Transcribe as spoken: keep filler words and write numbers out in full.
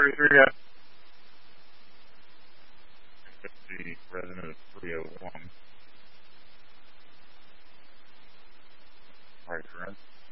thirty-three, uh, fifty, resident of three oh one. Right, correct.